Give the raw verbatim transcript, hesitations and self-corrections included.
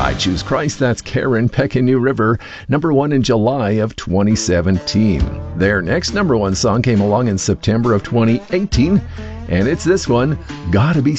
I Choose Christ, that's Karen Peck in New River, number one in July of twenty seventeen. Their next number one song came along in September of twenty eighteen, and it's this one, Gotta Be